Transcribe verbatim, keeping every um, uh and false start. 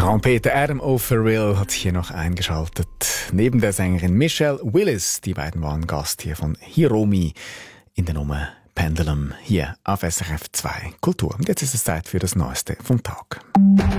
Trompeter Adam O'Farrill hat hier noch eingeschaltet. Neben der Sängerin Michelle Willis, die beiden waren Gast hier von Hiromi in der Nummer Pendulum hier auf S R F zwei Kultur. Und jetzt ist es Zeit für das Neueste vom Tag.